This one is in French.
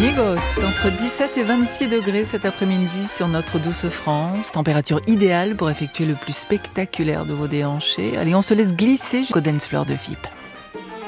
Amigos, entre 17 et 26 degrés cet après-midi sur notre douce France. Température idéale pour effectuer le plus spectaculaire de vos déhanchés. Allez, on se laisse glisser jusqu'au dance floor de FIP.